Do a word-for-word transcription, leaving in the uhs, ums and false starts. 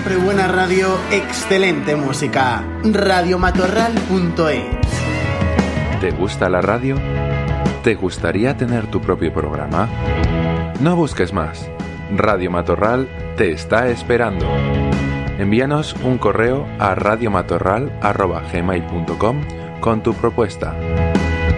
siempre buena radio, excelente música. radio matorral punto es. ¿Te gusta la radio? ¿Te gustaría tener tu propio programa? No busques más. Radio Matorral te está esperando. Envíanos un correo a radiomatorral arroba gmail punto com con tu propuesta.